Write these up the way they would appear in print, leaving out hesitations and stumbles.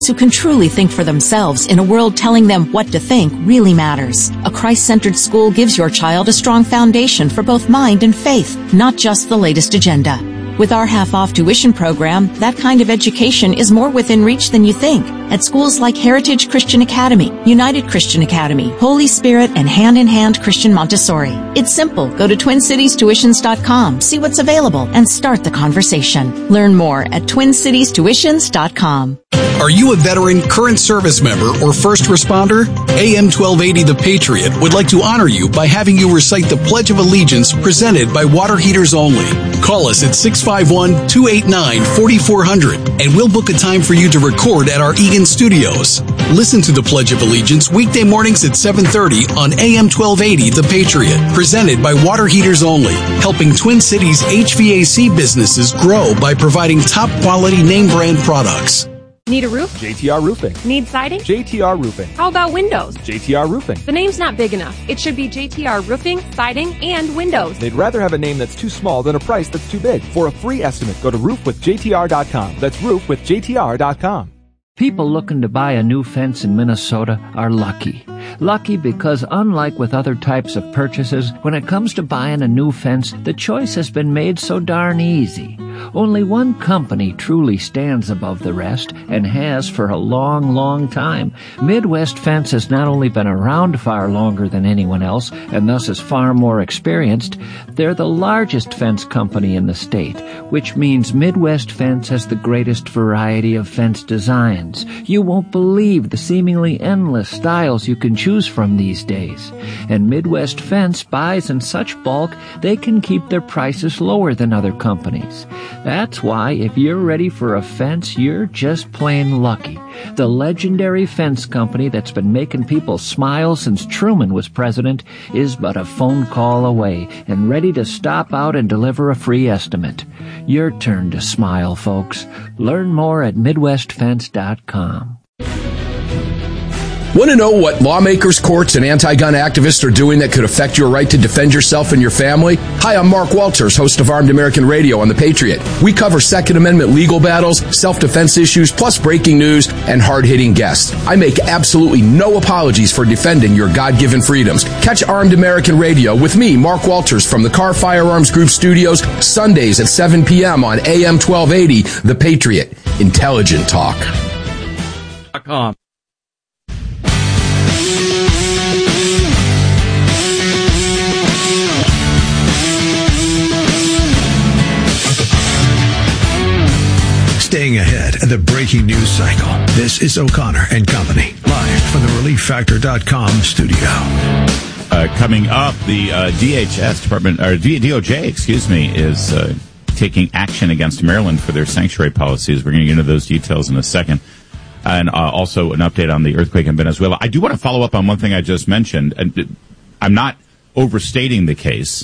who can truly think for themselves in a world telling them what to think really matters. A Christ-centered school gives your child a strong foundation for both mind and faith, not just the latest agenda. With our half-off tuition program, that kind of education is more within reach than you think. At schools like Heritage Christian Academy, United Christian Academy, Holy Spirit, and Hand in Hand Christian Montessori. It's simple. Go to TwinCitiesTuitions.com, see what's available, and start the conversation. Learn more at TwinCitiesTuitions.com. Are you a veteran, current service member, or first responder? AM 1280 The Patriot would like to honor you by having you recite the Pledge of Allegiance presented by Water Heaters Only. Call us at 651-289-4400 and we'll book a time for you to record at our Eagan studios. Listen to the Pledge of Allegiance weekday mornings at 7:30 on AM 1280 The Patriot, presented by Water Heaters Only, helping Twin Cities HVAC businesses grow by providing top quality name brand products. Need a roof? JTR Roofing. Need siding? JTR Roofing. How about windows? JTR Roofing. The name's not big enough. It should be JTR Roofing, Siding, and Windows. They'd rather have a name that's too small than a price that's too big. For a free estimate, go to roofwithjtr.com. That's roofwithjtr.com. People looking to buy a new fence in Minnesota are lucky. Lucky because unlike with other types of purchases, when it comes to buying a new fence, the choice has been made so darn easy. Only one company truly stands above the rest and has for a long, long time. Midwest Fence has not only been around far longer than anyone else and thus is far more experienced, they're the largest fence company in the state, which means Midwest Fence has the greatest variety of fence designs. You won't believe the seemingly endless styles you can choose from these days. And Midwest Fence buys in such bulk they can keep their prices lower than other companies. That's why if you're ready for a fence, you're just plain lucky. The legendary fence company that's been making people smile since Truman was president is but a phone call away and ready to stop out and deliver a free estimate. Your turn to smile, folks. Learn more at MidwestFence.com. Want to know what lawmakers, courts, and anti-gun activists are doing that could affect your right to defend yourself and your family? Hi, I'm Mark Walters, host of Armed American Radio on The Patriot. We cover Second Amendment legal battles, self-defense issues, plus breaking news and hard-hitting guests. I make absolutely no apologies for defending your God-given freedoms. Catch Armed American Radio with me, Mark Walters, from the Car Firearms Group studios, Sundays at 7 p.m. on AM 1280, The Patriot. Intelligent talk. Staying ahead of the breaking news cycle. This is O'Connor and Company, live from the ReliefFactor.com studio. Coming up, the DHS Department, or DOJ, excuse me, is taking action against Maryland for their sanctuary policies. We're going to get into those details in a second. And also an update on the earthquake in Venezuela. I do want to follow up on one thing I just mentioned. And I'm not overstating the case.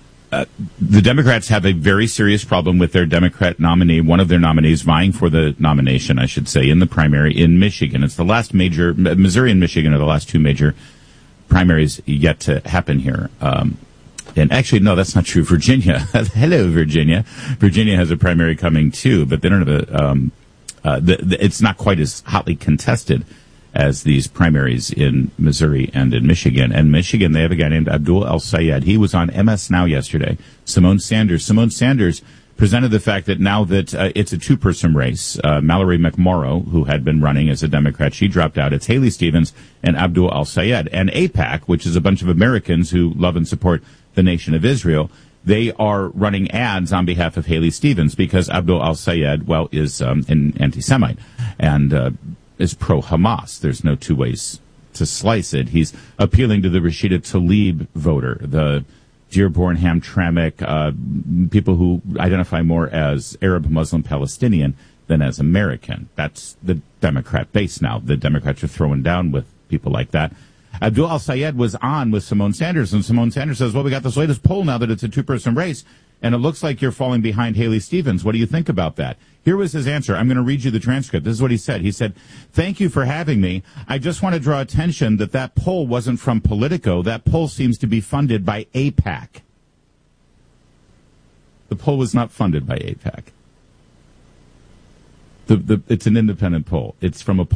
The Democrats have a very serious problem with their Democrat nominee, one of their nominees vying for the nomination, I should say, in the primary in Michigan. It's the last major, Missouri and Michigan are the last two major primaries yet to happen here. And actually, no, that's not true. Virginia. Hello, Virginia. Virginia has a primary coming too, but they don't have it's not quite as hotly contested as these primaries in Missouri and in Michigan. And Michigan, they have a guy named Abdul El-Sayed. He was on MS Now yesterday. Simone Sanders presented the fact that now that it's a two-person race, Mallory McMorrow, who had been running as a Democrat, she dropped out. It's Haley Stevens and Abdul El-Sayed. And AIPAC, which is a bunch of Americans who love and support the nation of Israel, they are running ads on behalf of Haley Stevens because Abdul El-Sayed, well, is an anti-Semite and is pro-Hamas. There's no two ways to slice it. He's appealing to the Rashida Tlaib voter, the Dearborn, Hamtramck, people who identify more as Arab, Muslim, Palestinian than as American. That's the Democrat base now. The Democrats are throwing down with people like that. Abdul El-Sayed was on with Simone Sanders, and Simone Sanders says, well, we got this latest poll now that it's a two-person race, and it looks like you're falling behind Haley Stevens. What do you think about that? Here was his answer. I'm going to read you the transcript. This is what he said. He said, thank you for having me. I just want to draw attention that poll wasn't from Politico. That poll seems to be funded by AIPAC. The poll was not funded by AIPAC. It's an independent poll. It's from a